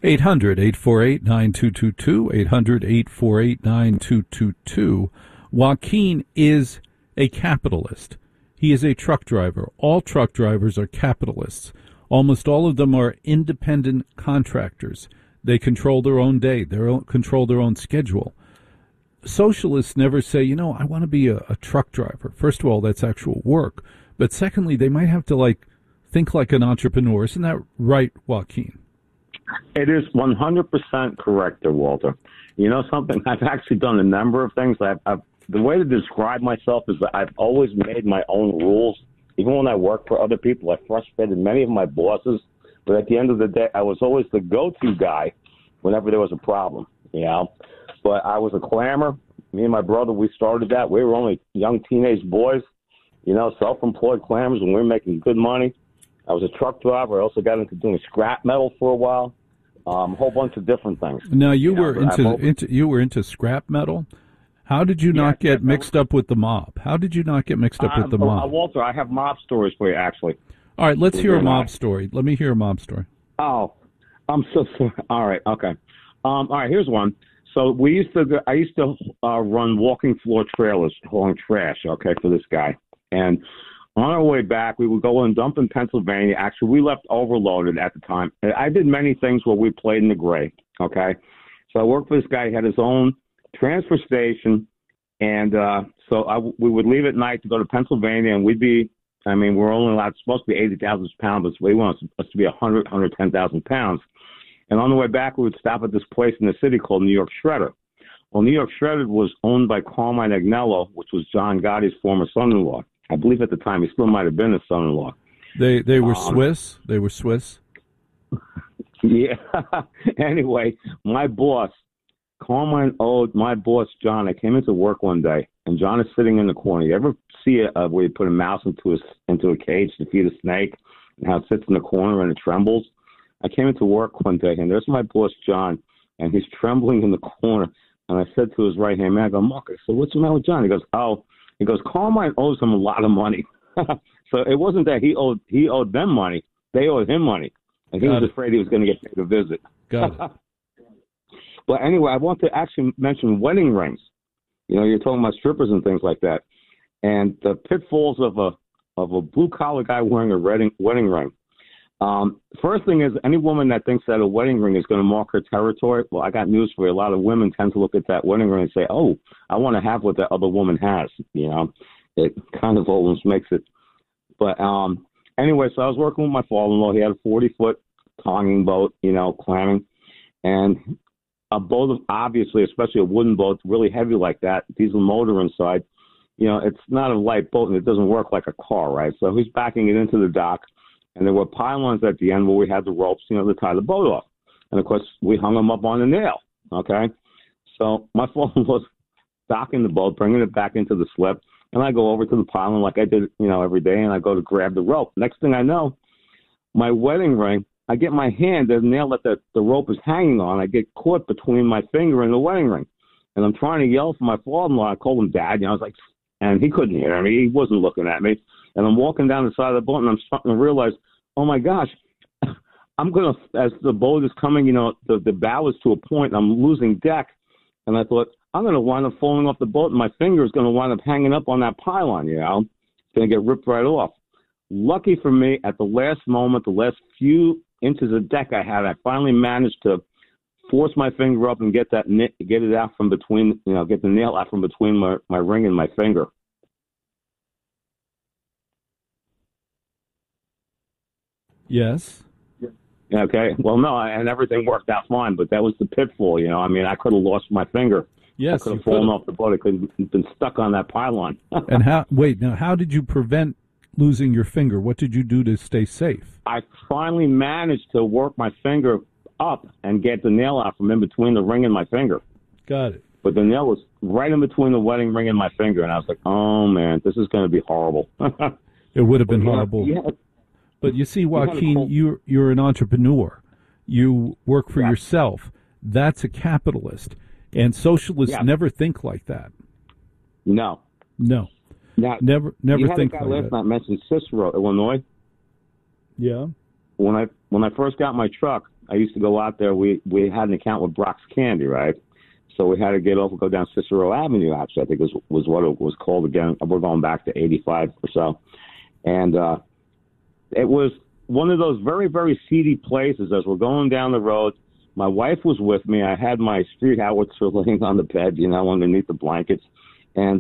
800-848-9222, 800-848-9222. Joaquin is a capitalist. He is a truck driver. All truck drivers are capitalists. Almost all of them are independent contractors. They control their own day. They control their own schedule. Socialists never say, I want to be a truck driver. First of all, that's actual work. But secondly, they might have to, think like an entrepreneur. Isn't that right, Joaquin? It is 100% correct there, Walter. You know something? I've actually done a number of things. The way to describe myself is that I've always made my own rules. Even when I worked for other people, I frustrated many of my bosses. But at the end of the day, I was always the go-to guy whenever there was a problem, But I was a clamor. Me and my brother, we started that. We were only young teenage boys, self-employed clammers, and we were making good money. I was a truck driver. I also got into doing scrap metal for a while, a whole bunch of different things. Now, you were into scrap metal. How did you not get mixed up with the mob? How did you not get mixed up with the mob? Walter, I have mob stories for you, actually. All right, let's hear a mob story. Let me hear a mob story. Oh, I'm so sorry. All right, okay. All right, here's one. So I used to run walking floor trailers hauling trash, for this guy. And on our way back, we would go and dump in Pennsylvania. Actually, we left overloaded at the time. I did many things where we played in the gray, okay? So I worked for this guy. He had his own transfer station. And we would leave at night to go to Pennsylvania, and we're only supposed to be 80,000 pounds, but we want us to be 110,000 pounds. And on the way back, we would stop at this place in the city called New York Shredder. Well, New York Shredder was owned by Carmine Agnello, which was John Gotti's former son-in-law. I believe at the time he still might have been his son-in-law. They were Swiss? They were Swiss? Yeah. Anyway, my boss, Carmine owed my boss, John. I came into work one day, and John is sitting in the corner. You ever see where you put a mouse into a cage to feed a snake, and how it sits in the corner and it trembles? I came into work one day, and there's my boss, John, and he's trembling in the corner. And I said to his right-hand man, I go, Mark, I said, what's the matter with John? He goes, Carmine owes him a lot of money. So it wasn't that he owed them money. They owed him money. And he was afraid he was going to get paid a visit. Got it. But anyway, I want to actually mention wedding rings. You're talking about strippers and things like that. And the pitfalls of a blue-collar guy wearing a wedding ring. First thing is, any woman that thinks that a wedding ring is going to mark her territory, well, I got news for you. A lot of women tend to look at that wedding ring and say, oh, I want to have what that other woman has. It kind of almost makes it. But anyway, so I was working with my father-in-law. He had a 40-foot tonging boat, clamming. And a boat, obviously, especially a wooden boat, really heavy like that, diesel motor inside, it's not a light boat and it doesn't work like a car, right? So he's backing it into the dock. And there were pylons at the end where we had the ropes, to tie the boat off. And, of course, we hung them up on a nail, okay? So my father was docking the boat, bringing it back into the slip, and I go over to the pylon like I did, every day, and I go to grab the rope. Next thing I know, my wedding ring, I get my hand, the nail that the rope is hanging on, I get caught between my finger and the wedding ring. And I'm trying to yell for my father-in-law. I called him Dad, I was like, and he couldn't hear me. He wasn't looking at me. And I'm walking down the side of the boat, and I'm starting to realize, oh, my gosh, I'm going to, as the boat is coming, the bow is to a point, I'm losing deck. And I thought, I'm going to wind up falling off the boat, and my finger is going to wind up hanging up on that pylon, It's going to get ripped right off. Lucky for me, at the last moment, the last few inches of deck I had, I finally managed to force my finger up and get it out from between, get the nail out from between my ring and my finger. Yes. Okay. Well, no, and everything worked out fine, but that was the pitfall, I could have lost my finger. Yes. I could have fallen off the boat. I could have been stuck on that pylon. And how did you prevent losing your finger? What did you do to stay safe? I finally managed to work my finger up and get the nail out from in between the ring and my finger. Got it. But the nail was right in between the wedding ring and my finger, and I was like, oh, man, this is going to be horrible. It would have been horrible. Yeah. But you see, Joaquin, you're an entrepreneur. You work for yourself. That's a capitalist. And socialists never think like that. No. Now, never think like that. Last night mentioned Cicero, Illinois. Yeah. When I first got my truck, I used to go out there. We had an account with Brock's Candy, right? So we had to go down Cicero Avenue, actually, I think was what it was called again. We're going back to 85 or so. And it was one of those very, very seedy places. As we're going down the road, my wife was with me. I had my street howitzer laying on the bed, underneath the blankets. And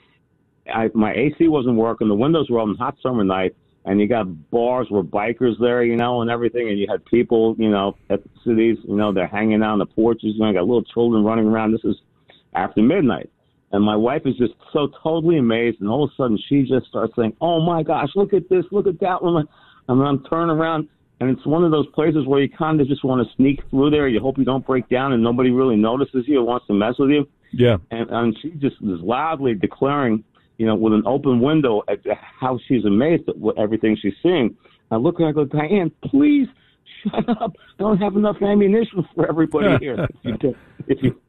my AC wasn't working. The windows were on hot summer night. And you got bars where bikers there, and everything. And you had people, at the cities, they're hanging out on the porches. I got little children running around. This is after midnight. And my wife is just so totally amazed. And all of a sudden, she just starts saying, "Oh, my gosh, look at this, look at that one." And I'm turning around. And it's one of those places where you kind of just want to sneak through there. You hope you don't break down and nobody really notices you or wants to mess with you. Yeah. And she just is loudly declaring, with an open window, at how she's amazed at everything she's seeing. I look at her and I go, "Diane, please shut up. I don't have enough ammunition for everybody here." If you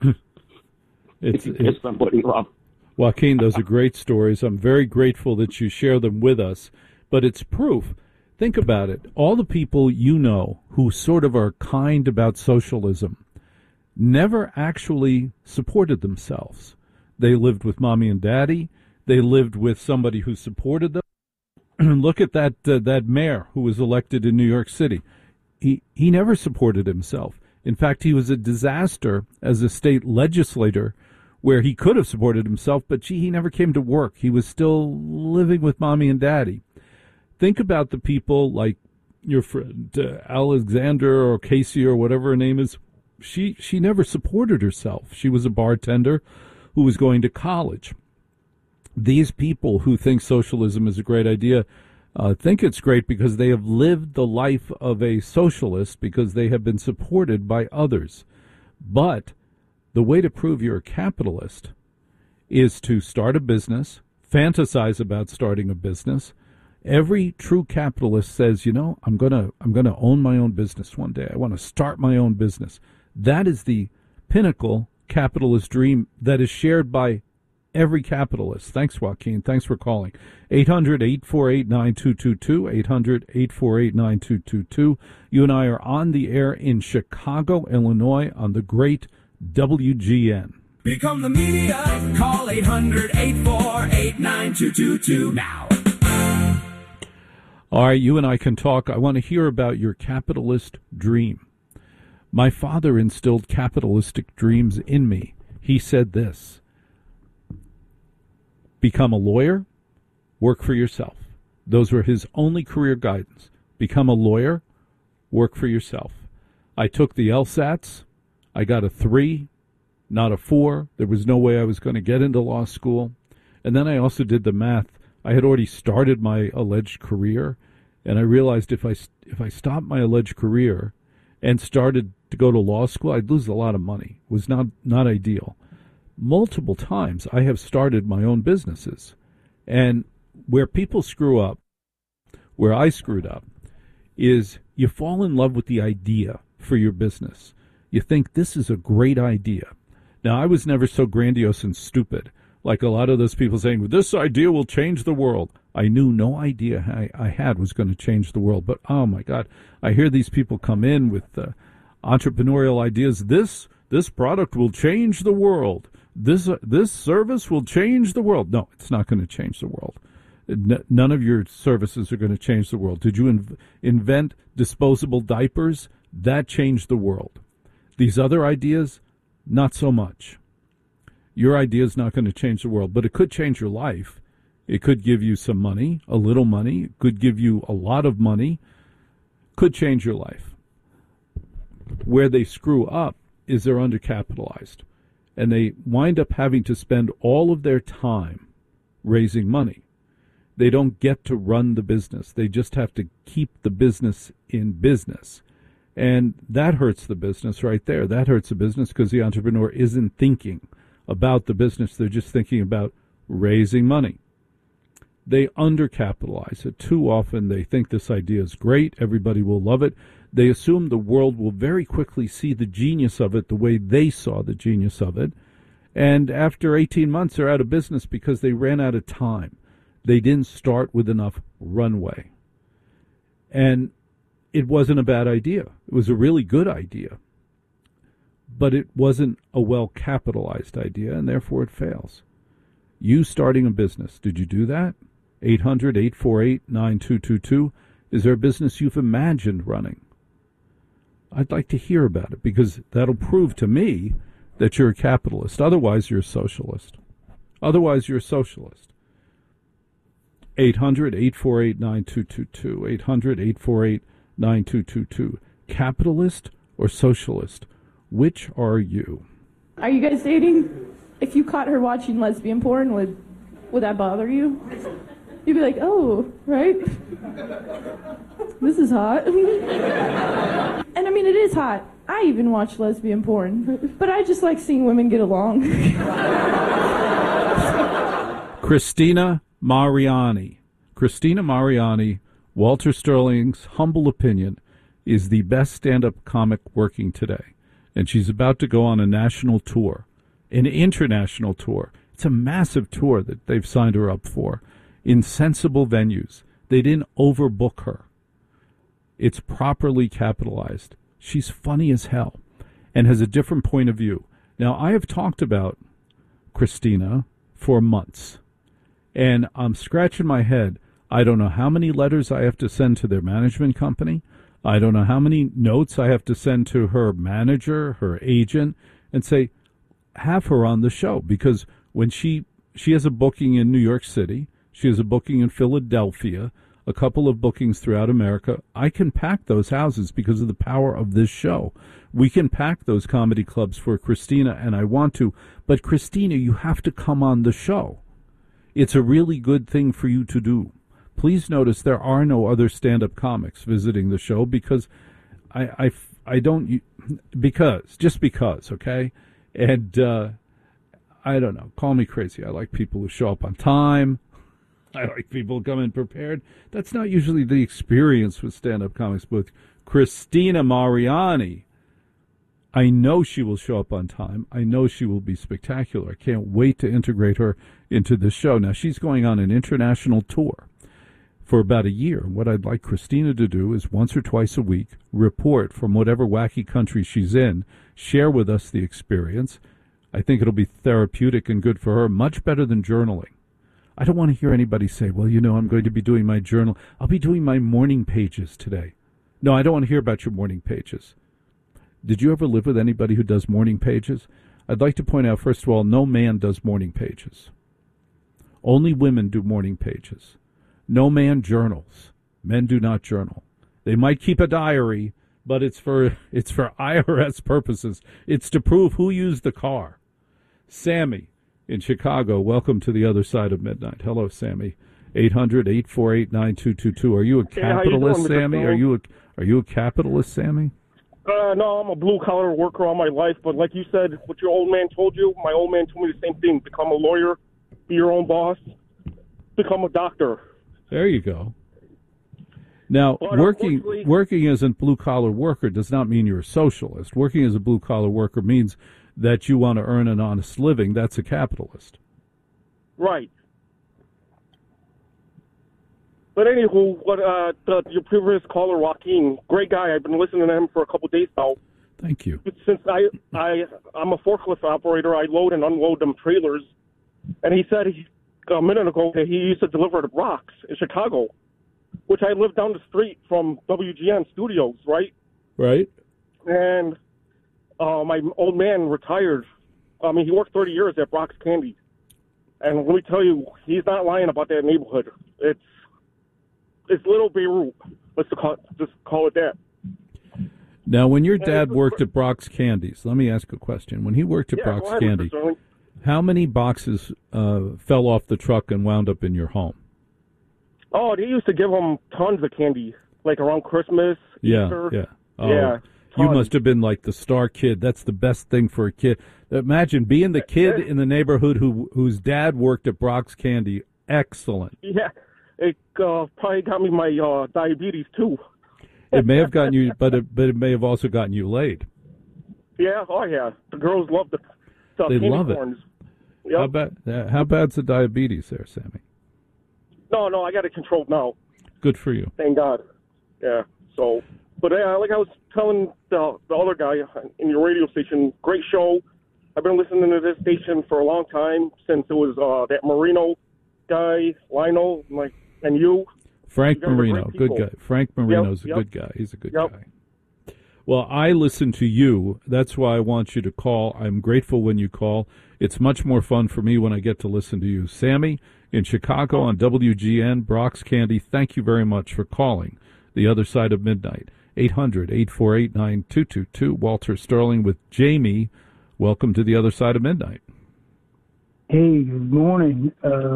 piss somebody off. Joaquin, those are great stories. I'm very grateful that you share them with us. But it's proof. Think about it. All the people who sort of are kind about socialism never actually supported themselves. They lived with mommy and daddy. They lived with somebody who supported them. Look at that mayor who was elected in New York City. He never supported himself. In fact, he was a disaster as a state legislator where he could have supported himself, but he never came to work. He was still living with mommy and daddy. Think about the people like your friend Alexander or Casey or whatever her name is. She never supported herself. She was a bartender who was going to college. These people who think socialism is a great idea think it's great because they have lived the life of a socialist because they have been supported by others. But the way to prove you're a capitalist is to start a business, fantasize about starting a business. Every true capitalist says, I'm gonna own my own business one day. I want to start my own business. That is the pinnacle capitalist dream that is shared by every capitalist. Thanks, Joaquin. Thanks for calling. 800-848-9222, 800-848-9222. You and I are on the air in Chicago, Illinois, on the great WGN. Become the media. Call 800-848-9222 now. All right, you and I can talk. I want to hear about your capitalist dream. My father instilled capitalistic dreams in me. He said this: become a lawyer, work for yourself. Those were his only career guidance. Become a lawyer, work for yourself. I took the LSATs. I got a 3, not a 4. There was no way I was going to get into law school. And then I also did the math. I had already started my alleged career, and I realized if I stopped my alleged career and started to go to law school, I'd lose a lot of money. It was not ideal. Multiple times I have started my own businesses. And where people screw up, where I screwed up, is you fall in love with the idea for your business. You think this is a great idea. Now, I was never so grandiose and stupid, like a lot of those people saying, this idea will change the world. I knew no idea I had was going to change the world. But, oh, my God, I hear these people come in with entrepreneurial ideas. This product will change the world. This service will change the world. No, it's not going to change the world. None of your services are going to change the world. Did you invent disposable diapers? That changed the world. These other ideas, not so much. Your idea is not going to change the world, but it could change your life. It could give you some money, a little money. It could give you a lot of money. Could change your life. Where they screw up is they're undercapitalized. And they wind up having to spend all of their time raising money. They don't get to run the business. They just have to keep the business in business. And that hurts the business right there. That hurts the business because the entrepreneur isn't thinking about the business. They're just thinking about raising money. They undercapitalize it. Too often they think this idea is great. Everybody will love it. They assume the world will very quickly see the genius of it the way they saw the genius of it. And after 18 months, they're out of business because they ran out of time. They didn't start with enough runway. And it wasn't a bad idea. It was a really good idea. But it wasn't a well-capitalized idea, and therefore it fails. You starting a business, did you do that? 800-848-9222. Is there a business you've imagined running? I'd like to hear about it, because that'll prove to me that you're a capitalist. Otherwise, you're a socialist. 800-848-9222. 800-848-9222. Capitalist or socialist? Which are you? Are you guys dating? If you caught her watching lesbian porn, would that bother you? You'd be like, oh, right? This is hot. And I mean, it is hot. I even watch lesbian porn. But I just like seeing women get along. Christina Mariani. Christina Mariani, Walter Sterling's humble opinion, is the best stand-up comic working today. And she's about to go on a national tour, an international tour. It's a massive tour that they've signed her up for in sensible venues. They didn't overbook her. It's properly capitalized. She's funny as hell and has a different point of view. Now, I have talked about Christina for months, and I'm scratching my head. I don't know how many letters I have to send to their management company. I don't know how many notes I have to send to her manager, her agent, and say, have her on the show. Because when she has a booking in New York City, she has a booking in Philadelphia, a couple of bookings throughout America, I can pack those houses because of the power of this show. We can pack those comedy clubs for Christina, and I want to. But Christina, you have to come on the show. It's a really good thing for you to do. Please notice there are no other stand-up comics visiting the show because I don't, just because, okay? And I don't know, call me crazy. I like people who show up on time. I like people who come in prepared. That's not usually the experience with stand-up comics, but Christina Mariani, I know she will show up on time. I know she will be spectacular. I can't wait to integrate her into the show. Now, she's going on an international tour for about a year. What I'd like Christina to do is once or twice a week report from whatever wacky country she's in, share with us the experience. I think it'll be therapeutic and good for her, much better than journaling. I don't want to hear anybody say, well, you know, I'm going to be doing my journal. I'll be doing my morning pages today. No, I don't want to hear about your morning pages. Did you ever live with anybody who does morning pages? I'd like to point out, first of all, no man does morning pages. Only women do morning pages. No man journals. Men do not journal. They might keep a diary, but it's for IRS purposes. It's to prove who used the car. Sammy in Chicago, welcome to the other side of midnight. Hello, Sammy. 800-848-9222. Are you a capitalist, Sammy? Are you a capitalist, Sammy? No, I'm a blue-collar worker all my life, but like you said, what your old man told you, my old man told me the same thing. Become a lawyer, be your own boss, become a doctor. There you go. Now, working as a blue-collar worker does not mean you're a socialist. Working as a blue-collar worker means that you want to earn an honest living. That's a capitalist. Right. But anywho, your previous caller, Joaquin, great guy. I've been listening to him for a couple of days now. Thank you. Since I'm a forklift operator, I load and unload them trailers. And he said a minute ago that he used to deliver to Brock's in Chicago, which I live down the street from WGN Studios, right? Right. And my old man retired. I mean, he worked 30 years at Brock's Candy. And let me tell you, he's not lying about that neighborhood. It's Little Beirut. Let's just call it that. Now, when your dad worked at Brock's Candies, let me ask a question. When he worked at Brock's Candy, how many boxes fell off the truck and wound up in your home? Oh, they used to give him tons of candy, like around Christmas, Easter. Yeah. Oh, yeah. You must have been like the star kid. That's the best thing for a kid. Imagine being the kid in the neighborhood whose dad worked at Brock's Candy. Excellent. Yeah. It probably got me my diabetes, too. It may have gotten you, but it may have also gotten you laid. Yeah, oh yeah. The girls love the they candy love corns. It. Yep. How bad's the diabetes there, Sammy? No, I got it controlled now. Good for you. Thank God. Yeah. So, but like I was telling the other guy in your radio station, great show. I've been listening to this station for a long time, since it was that Marino guy, Lionel, and you. Frank Marino, good guy. Frank Marino's a good guy. He's a good guy. Well, I listen to you. That's why I want you to call. I'm grateful when you call. It's much more fun for me when I get to listen to you. Sammy in Chicago on WGN, Brock's Candy, thank you very much for calling The Other Side of Midnight. 800-848-9222. Walter Sterling with Jamie. Welcome to The Other Side of Midnight. Hey, good morning.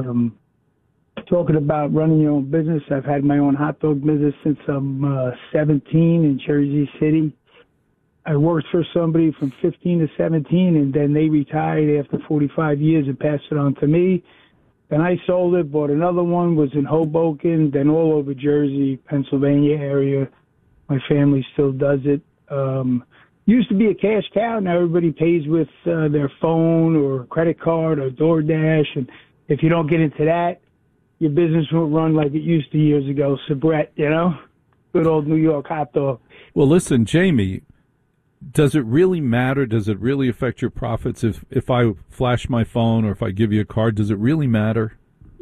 Talking about running your own business, I've had my own hot dog business since I'm 17 in Jersey City. I worked for somebody from 15 to 17, and then they retired after 45 years and passed it on to me. Then I sold it, bought another one, was in Hoboken, then all over Jersey, Pennsylvania area. My family still does it. Used to be a cash cow. Now everybody pays with their phone or credit card or DoorDash. And if you don't get into that, your business won't run like it used to years ago. Sabrett, good old New York hot dog. Well, listen, Jamie, does it really matter? Does it really affect your profits if I flash my phone or if I give you a card? Does it really matter?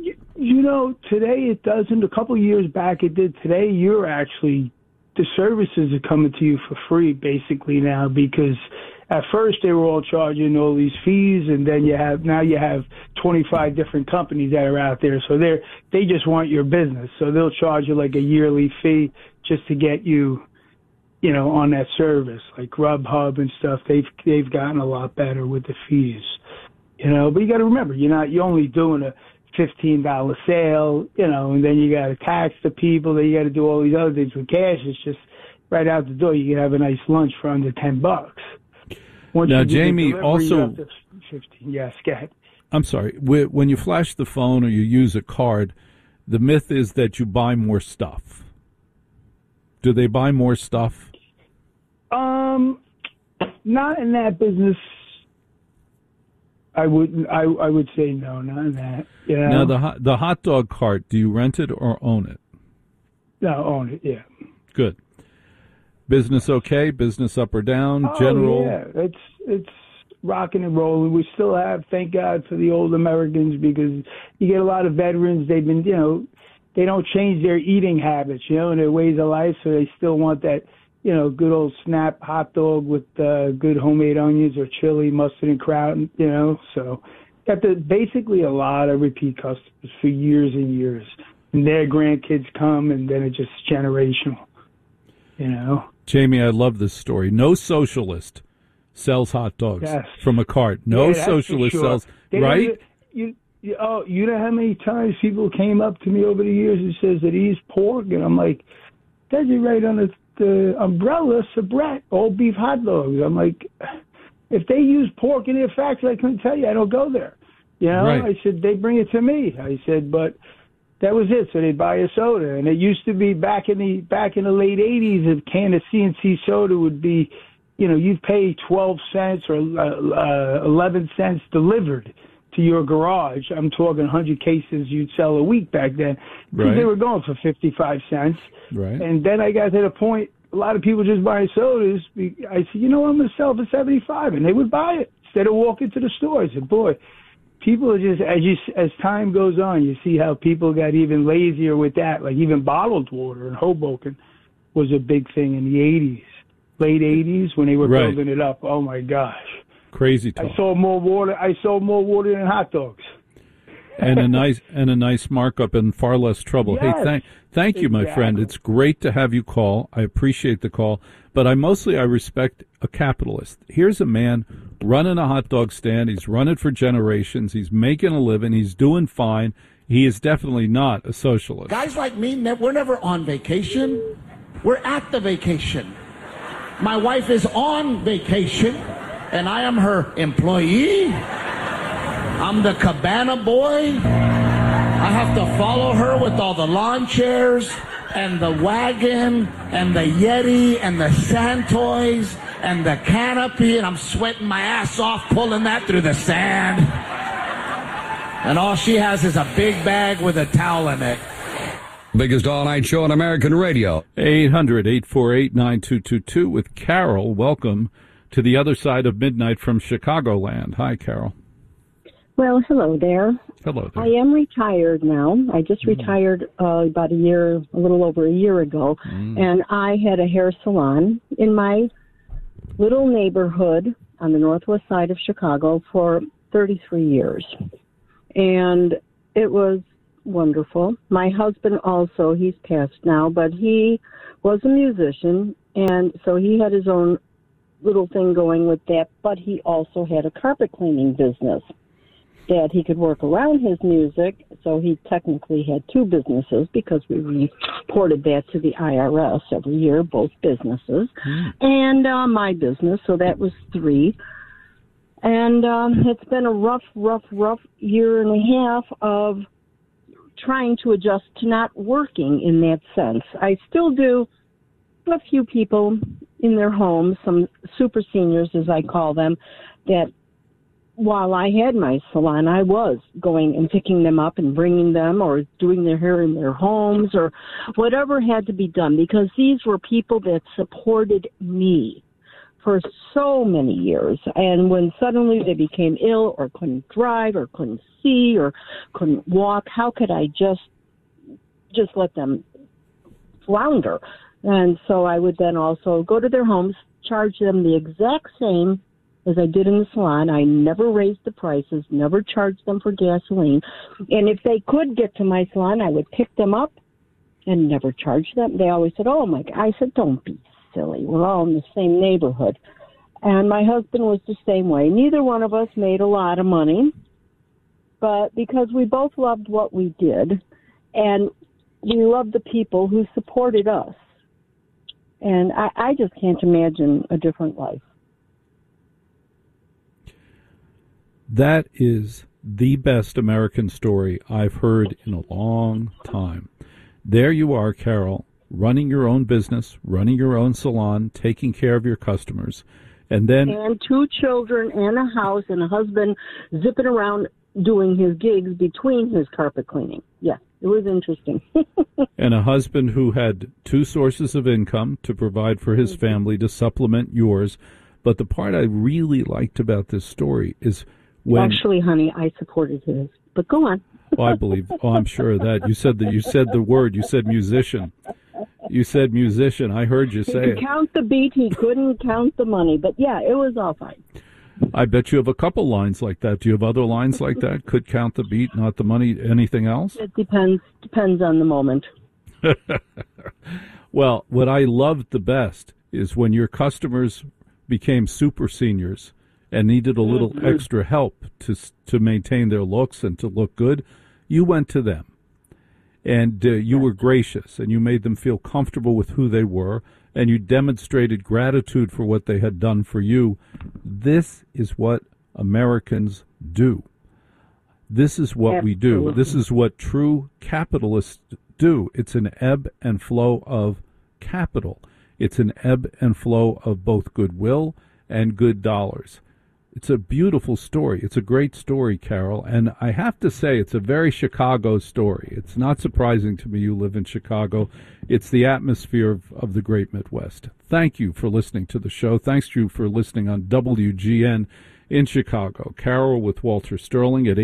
Today it doesn't. A couple of years back it did. Today the services are coming to you for free basically now, because at first they were all charging all these fees, and then you have 25 different companies that are out there. So they just want your business. So they'll charge you like a yearly fee just to get you, on that service, like Grubhub and stuff. They've gotten a lot better with the fees, But you got to remember, you're only doing a $15 sale, and then you got to tax the people. Then you got to do all these other things with cash. It's just right out the door. You can have a nice lunch for under $10. Now, Jamie, also, 15. Yes, go ahead. I'm sorry. When you flash the phone or you use a card, the myth is that you buy more stuff. Do they buy more stuff? Not in that business. I would say no, not in that. Now, the hot dog cart, do you rent it or own it? No, own it, yeah. Good. Business okay? Business up or down? General? Yeah, it's rocking and rolling. We still have, thank God for the old Americans, because you get a lot of veterans. They've been, they don't change their eating habits, and their ways of life, so they still want that, good old snap hot dog with good homemade onions or chili, mustard and kraut, So got basically a lot of repeat customers for years and years. And their grandkids come, and then it's just generational, Jamie, I love this story. No socialist sells hot dogs from a cart. No socialist sells, right? You know how many times people came up to me over the years and says that he's pork, and I'm like, that's right on the umbrella, Sabrett, all beef hot dogs. I'm like, if they use pork in their factory, I couldn't tell you. I don't go there. Right. I said, they bring it to me. I said, but that was it. So they buy a soda, and it used to be back in the late '80s, a can of C&C soda would be, you'd pay 12 cents or 11 cents delivered to your garage. I'm talking 100 cases you'd sell a week back then, because they were going for 55 cents. Right. And then I got to the point, a lot of people just buying sodas. I said, I'm going to sell for 75, and they would buy it instead of walking to the store. I said, boy, people are just, as time goes on, you see how people got even lazier with that. Like even bottled water in Hoboken was a big thing in the 80s, late 80s, when they were building it up. Oh my gosh. Crazy talk. I sold more water than hot dogs. and a nice markup and far less trouble. Yes, hey, thank you, my friend. It's great to have you call. I appreciate the call, but I respect a capitalist. Here's a man running a hot dog stand. He's run it for generations. He's making a living. He's doing fine. He is definitely not a socialist. Guys like me, we're never on vacation. We're at the vacation. My wife is on vacation, and I am her employee. I'm the cabana boy. I have to follow her with all the lawn chairs and the wagon and the Yeti and the sand toys and the canopy, and I'm sweating my ass off pulling that through the sand. And all she has is a big bag with a towel in it. Biggest all-night show on American radio. 800-848-9222 with Carol. Welcome to the other side of midnight from Chicagoland. Hi, Carol. Well, hello there. Hello there. I am retired now. I just retired about a little over a year ago, and I had a hair salon in my little neighborhood on the northwest side of Chicago for 33 years. And it was wonderful. My husband also, he's passed now, but he was a musician, and so he had his own little thing going with that, but he also had a carpet cleaning business that he could work around his music, so he technically had two businesses because we reported that to the IRS every year, both businesses, and my business, so that was three. And it's been a rough year and a half of trying to adjust to not working in that sense. I still do a few people in their homes, some super seniors as I call them, that while I had my salon, I was going and picking them up and bringing them or doing their hair in their homes or whatever had to be done, because these were people that supported me for so many years. And when suddenly they became ill or couldn't drive or couldn't see or couldn't walk, how could I just let them flounder? And so I would then also go to their homes, charge them the exact same as I did in the salon. I never raised the prices, never charged them for gasoline. And if they could get to my salon, I would pick them up and never charge them. They always said, oh, my God. I said, don't be silly. We're all in the same neighborhood. And my husband was the same way. Neither one of us made a lot of money, but because we both loved what we did, and we loved the people who supported us. And I just can't imagine a different life. That is the best American story I've heard in a long time. There you are, Carol, running your own business, running your own salon, taking care of your customers, and two children and a house and a husband zipping around doing his gigs between his carpet cleaning. Yeah, it was interesting. And a husband who had two sources of income to provide for his family to supplement yours. But the part I really liked about this story is when... Actually, honey, I supported his. But go on. Oh, I believe. Oh, I'm sure of that. You said the word. You said musician. You said musician. I heard you say it. He could count the beat. He couldn't count the money. But yeah, it was all fine. I bet you have a couple lines like that. Do you have other lines like that? Could count the beat, not the money. Anything else? It depends on the moment. Well, what I loved the best is when your customers became super seniors and needed a little extra help to maintain their looks and to look good, you went to them. And you were gracious, and you made them feel comfortable with who they were, and you demonstrated gratitude for what they had done for you. This is what Americans do. This is what we do. This is what true capitalists do. It's an ebb and flow of capital. It's an ebb and flow of both goodwill and good dollars. It's a beautiful story. It's a great story, Carol. And I have to say, it's a very Chicago story. It's not surprising to me you live in Chicago. It's the atmosphere of the great Midwest. Thank you for listening to the show. Thanks to you for listening on WGN in Chicago. Carol with Walter Sterling at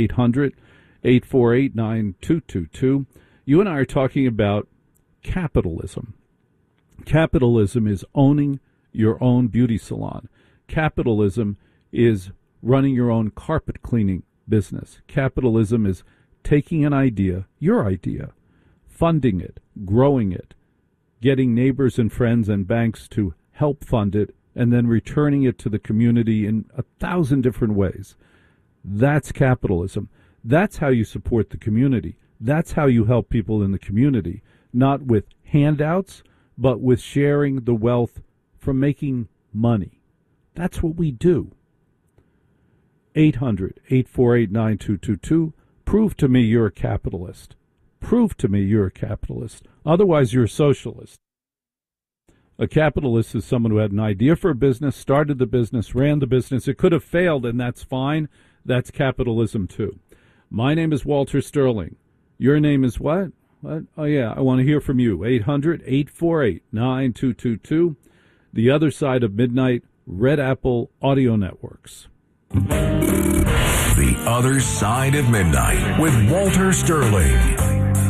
800-848-9222. You and I are talking about capitalism. Capitalism is owning your own beauty salon. Capitalism is running your own carpet cleaning business. Capitalism is taking an idea, your idea, funding it, growing it, getting neighbors and friends and banks to help fund it, and then returning it to the community in 1,000 different ways. That's capitalism. That's how you support the community. That's how you help people in the community, not with handouts, but with sharing the wealth from making money. That's what we do. 800-848-9222. Prove to me you're a capitalist. Prove to me you're a capitalist. Otherwise, you're a socialist. A capitalist is someone who had an idea for a business, started the business, ran the business. It could have failed, and that's fine. That's capitalism, too. My name is Walter Sterling. Your name is what? Oh, yeah, I want to hear from you. 800-848-9222. The Other Side of Midnight, Red Apple Audio Networks. The Other Side of Midnight with Walter Sterling.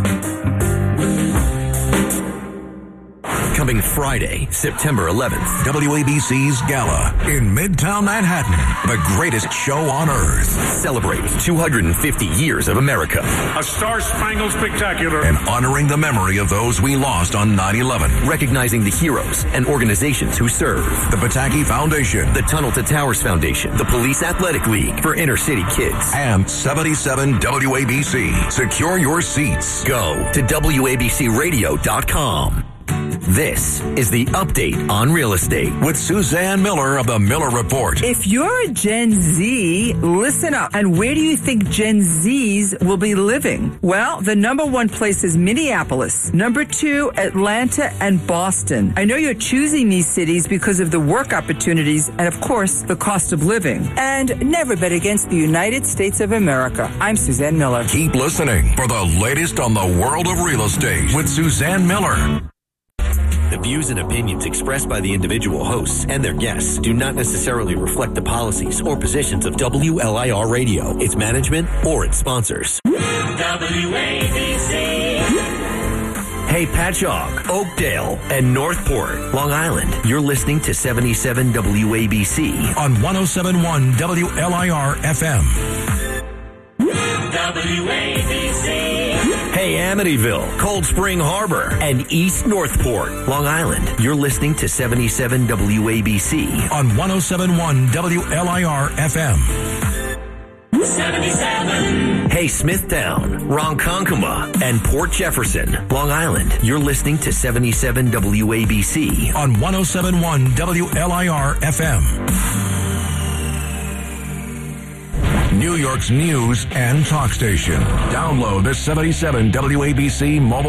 Coming Friday, September 11th. WABC's Gala in Midtown Manhattan. The greatest show on earth. Celebrating 250 years of America. A Star-Spangled Spectacular. And honoring the memory of those we lost on 9/11. Recognizing the heroes and organizations who serve. The Pataki Foundation. The Tunnel to Towers Foundation. The Police Athletic League for inner city kids. And 77 WABC. Secure your seats. Go to WABCRadio.com. This is the update on real estate with Suzanne Miller of the Miller Report. If you're a Gen Z, listen up. And where do you think Gen Zs will be living? Well, the number one place is Minneapolis. Number two, Atlanta and Boston. I know you're choosing these cities because of the work opportunities and, of course, the cost of living. And never bet against the United States of America. I'm Suzanne Miller. Keep listening for the latest on the world of real estate with Suzanne Miller. The views and opinions expressed by the individual hosts and their guests do not necessarily reflect the policies or positions of WLIR Radio, its management, or its sponsors. WABC. Hey, Patchogue, Oakdale, and Northport, Long Island. You're listening to 77 WABC on 107.1 WLIR FM. WABC. Hey, Amityville, Cold Spring Harbor, and East Northport, Long Island. You're listening to 77 WABC on 107.1 WLIR FM. 77. Hey, Smithtown, Ronkonkoma, and Port Jefferson, Long Island. You're listening to 77 WABC on 107.1 WLIR FM. New York's news and talk station. Download the 77 WABC mobile